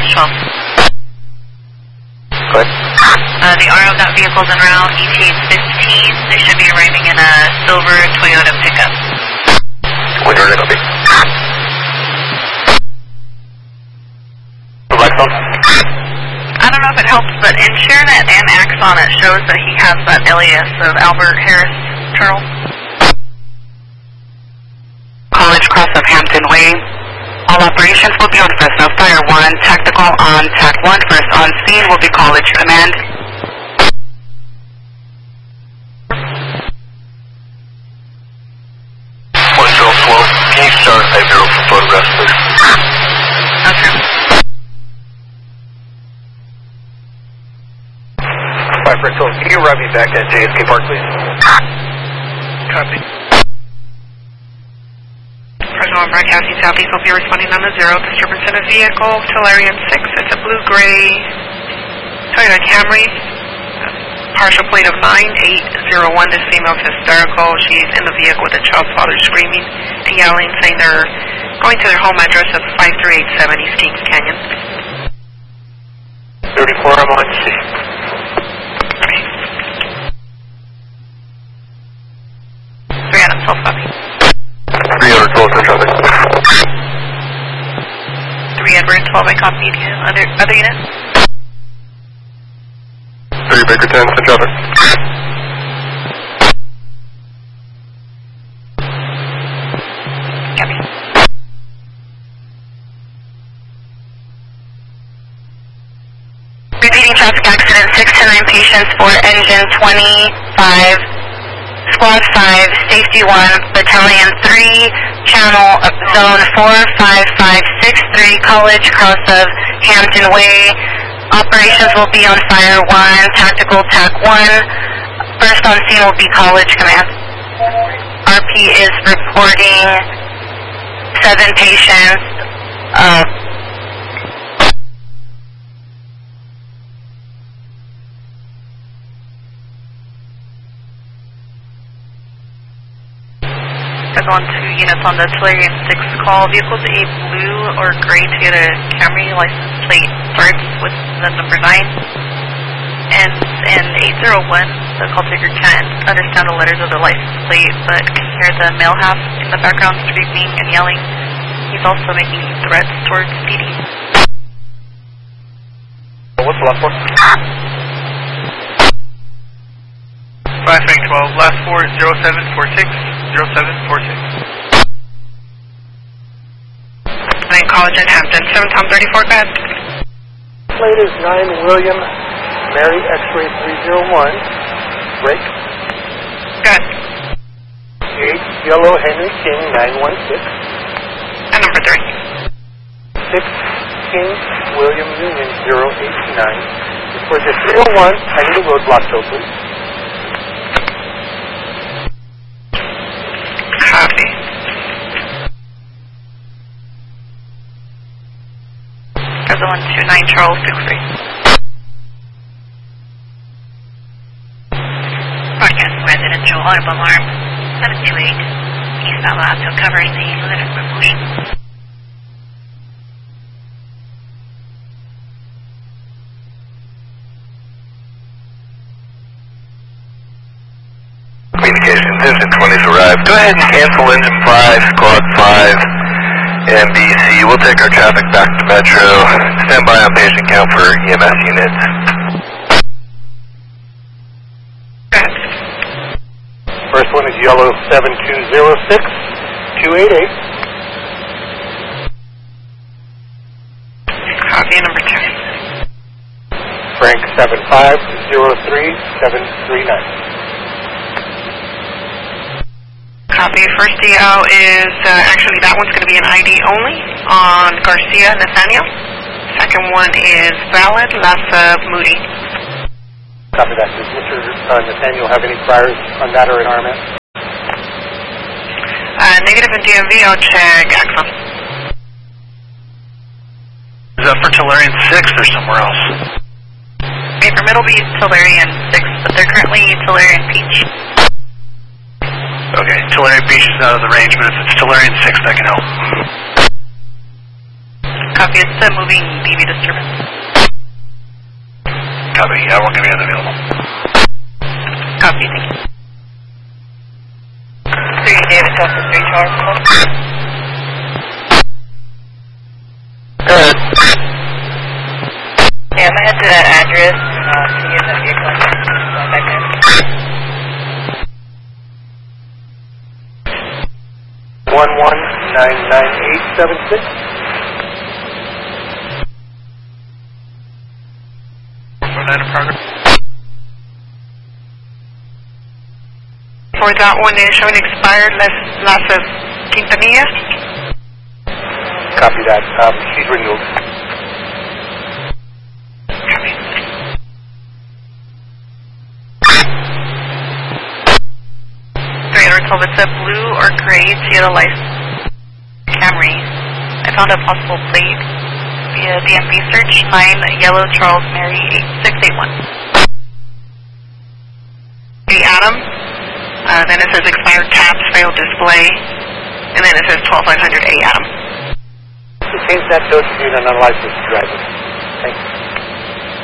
12. Go ahead. The RO of that vehicle is en route, ETA 15. They should be arriving in a silver Toyota pickup. When are they going to be? I don't know if it helps, but in ShareNet and Axon it shows that he has that alias of Albert Harris Charles. College cross of Hampton Way. All operations will be on Fresno Fire 1. Tactical on TAC 1. First on scene will be College Command. Can you start at 0 for photographs, please? Okay. Alright, Bristol, can you arrive me back at JSK Park, please? Copy. Fresno and broadcasting southeast, will be responding on the 0. Disturbance in a vehicle, Tellurian 6. It's a blue-gray Toyota Camry. Partial plate of 9801. This female is hysterical. She's in the vehicle with the child's father screaming and yelling, saying they're going to their home address of 5387 East Kings Canyon. 34, I'm on C. Okay. 3 Adam 12 copy. 312, no traffic. 3 Edward 12, I copied you. Other unit? 3 Baker 10, no traffic. Copy. Repeating traffic accident, 6 to 9 patients for engine 25, squad 5, safety 1, battalion 3, channel zone 45563, College cross of Hampton Way. Operations will be on Fire 1, Tactical TAC 1. First on scene will be College Command. RP is reporting 7 patients. There's on 2 units on the Tellurian 6 call. Vehicles A blue or gray Toyota Camry. License plate starts with the number 9. Ends in 801. The call taker can't understand the letters of the license plate, but can hear the male half in the background screaming and yelling. He's also making threats towards Speedy. What's the last one? Last bank 12, last 4 is 0746, 0746. And then College and Hampton, 7 Tom 34, go ahead. Plate is 9 William, Mary X-ray 301, break. Go ahead. 8 Yellow Henry King 916. And number 3. 6 King William Union 089. For the 301, I need a roadblock though, please. Copy. There's the 129 Charles 63. Broadcast residential audible alarm 728. East Palo Alto covering the limit of motion. Communications, engine 20's arrived. Go ahead and cancel engine 5, squad 5, and BC. We'll take our traffic back to Metro. Stand by on patient count for EMS units. First one is yellow 7206 288. Copy, number 2. Frank 7503 739. Copy. First DO is, actually that one's going to be an ID only on Garcia Nathaniel. Second one is valid, Lassa Moody. Copy that. Does Mr. Nathaniel have any priors on that or in RMS? Negative in DMV, I'll check Axon. Is that for Tellurian 6 or somewhere else? Okay, from it'll be Tellurian 6, but they're currently Tellurian Peach. Okay, Tellurian Beach is out of the range, but if it's Tellurian 6, that can help. Copy, it's a moving DV disturbance. Copy, yeah, we'll give you unavailable. Copy, thank you. 3 David Delta 3 Charles. Good. Yeah, I'm gonna head to that address, see if that vehicle is going back there. 11-99876. In progress. For that one, they're showing expired Las of Quintanilla. Copy that. She's renewed. It's a blue or gray Toyota license Camry. I found a possible plate via DMV search, 9 Yellow Charles Mary 8681. A Adam, then it says expired taps, failed display, and then it says 12500 A Adam. Change that code to be an unlicensed driver. Thank you.